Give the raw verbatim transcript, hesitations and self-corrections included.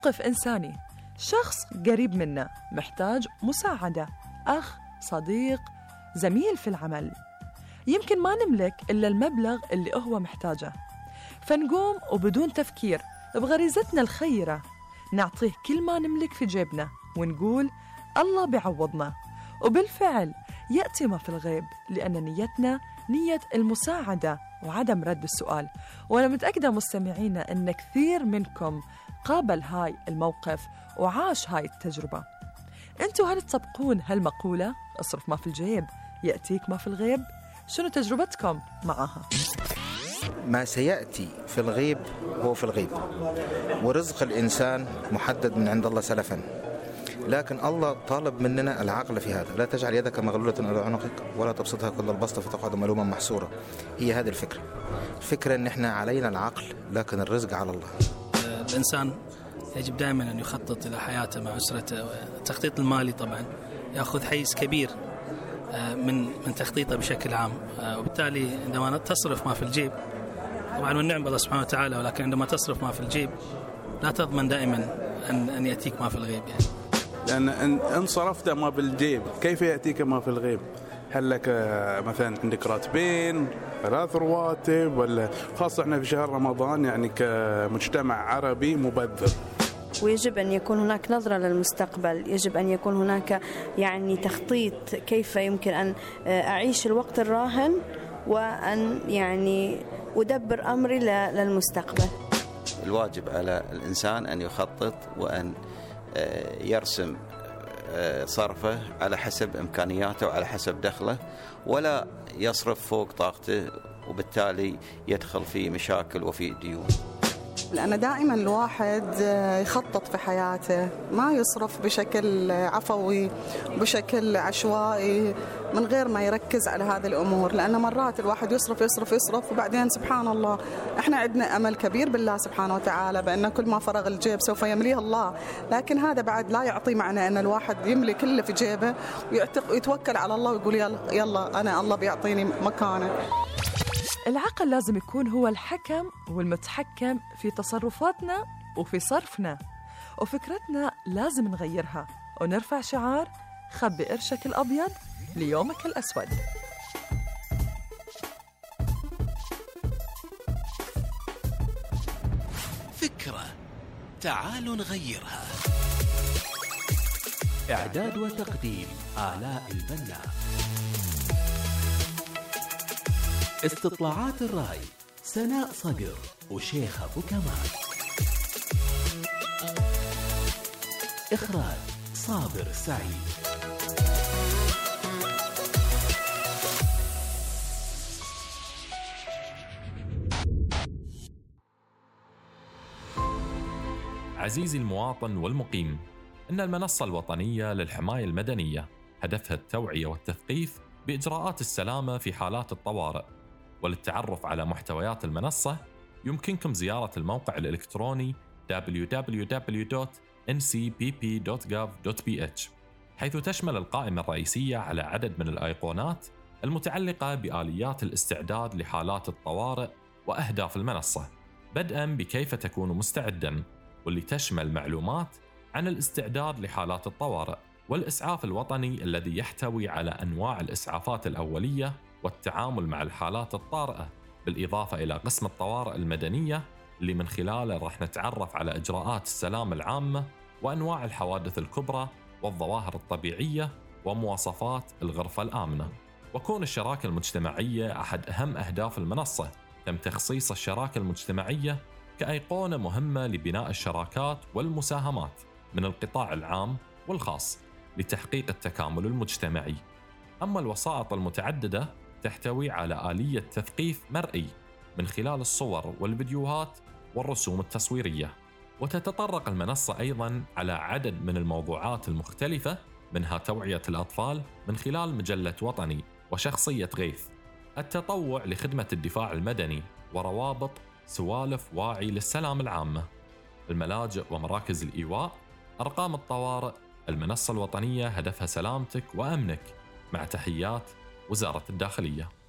موقف إنساني، شخص قريب منا محتاج مساعدة، أخ، صديق، زميل في العمل. يمكن ما نملك إلا المبلغ اللي هو محتاجه، فنقوم وبدون تفكير بغريزتنا الخيرة نعطيه كل ما نملك في جيبنا ونقول الله بيعوضنا. وبالفعل يأتي ما في الغيب، لأن نيتنا نية المساعدة وعدم رد السؤال. وأنا متأكدة مستمعينا أن كثير منكم قابل هاي الموقف وعاش هاي التجربة. أنتوا هل تطبقون هالمقولة اصرف ما في الجيب يأتيك ما في الغيب؟ شنو تجربتكم معها؟ ما سيأتي في الغيب هو في الغيب، ورزق الإنسان محدد من عند الله سلفا، لكن الله طالب مننا العقل في هذا. لا تجعل يدك مغلولة إلى عنقك ولا تبسطها كل البسط فتقعد ملوما محسورا. هي هذه الفكرة، الفكرة أن احنا علينا العقل لكن الرزق على الله. الإنسان يجب دائما أن يخطط إلى حياته مع أسرته. التخطيط المالي طبعا يأخذ حيز كبير من من تخطيطه بشكل عام، وبالتالي عندما تصرف ما في الجيب طبعا والنعم بالله سبحانه وتعالى، ولكن عندما تصرف ما في الجيب لا تضمن دائما أن أن يأتيك ما في الغيب يعني. لأن إن صرفت ما بالجيب كيف يأتيك ما في الغيب؟ هل لك مثلا عندك راتبين، ثلاث رواتب، ولا خاصة احنا في شهر رمضان يعني كمجتمع عربي مبذر. ويجب أن يكون هناك نظرة للمستقبل، يجب أن يكون هناك يعني تخطيط كيف يمكن أن أعيش الوقت الراهن وأن يعني أدبر أمري للمستقبل. الواجب على الإنسان أن يخطط وأن يرسم صرفه على حسب إمكانياته وعلى حسب دخله، ولا يصرف فوق طاقته وبالتالي يدخل في مشاكل وفي ديون. لأن دائما الواحد يخطط في حياته، ما يصرف بشكل عفوي بشكل عشوائي من غير ما يركز على هذه الأمور. لأن مرات الواحد يصرف يصرف يصرف وبعدين سبحان الله احنا عندنا أمل كبير بالله سبحانه وتعالى بأن كل ما فرغ الجيب سوف يمليه الله، لكن هذا بعد لا يعطي معنى أن الواحد يملي كله في جيبه ويتوكل على الله ويقول يلا, يلا أنا الله بيعطيني مكانه. العقل لازم يكون هو الحكم والمتحكم في تصرفاتنا وفي صرفنا، وفكرتنا لازم نغيرها ونرفع شعار خبي قرشك الأبيض ليومك الأسود. فكرة تعالوا نغيرها. إعداد وتقديم آلاء البناء. استطلاعات الرأي سناء صقر وشيخ أبو كمال. إخراج صابر سعيد. عزيزي المواطن والمقيم، إن المنصة الوطنية للحماية المدنية هدفها التوعية والتثقيف بإجراءات السلامة في حالات الطوارئ. وللتعرف على محتويات المنصة يمكنكم زيارة الموقع الإلكتروني دبليو دبليو دبليو دوت إن سي بي بي دوت جوف دوت بي إتش، حيث تشمل القائمة الرئيسية على عدد من الأيقونات المتعلقة بآليات الاستعداد لحالات الطوارئ وأهداف المنصة، بدءاً بكيف تكون مستعداً، واللي تشمل معلومات عن الاستعداد لحالات الطوارئ والإسعاف الوطني الذي يحتوي على أنواع الإسعافات الأولية والتعامل مع الحالات الطارئة، بالإضافة إلى قسم الطوارئ المدنية اللي من خلاله راح نتعرف على إجراءات السلامة العامة وأنواع الحوادث الكبرى والظواهر الطبيعية ومواصفات الغرفة الآمنة. وكون الشراكة المجتمعية أحد أهم أهداف المنصة، تم تخصيص الشراكة المجتمعية كأيقونة مهمة لبناء الشراكات والمساهمات من القطاع العام والخاص لتحقيق التكامل المجتمعي. أما الوسائط المتعددة تحتوي على آلية تثقيف مرئي من خلال الصور والفيديوهات والرسوم التصويرية. وتتطرق المنصة أيضاً على عدد من الموضوعات المختلفة، منها توعية الأطفال من خلال مجلة وطني وشخصية غيث، التطوع لخدمة الدفاع المدني، وروابط سوالف واعي للسلام العامة، الملاجئ ومراكز الإيواء، أرقام الطوارئ. المنصة الوطنية هدفها سلامتك وأمنك، مع تحيات وزارة الداخلية.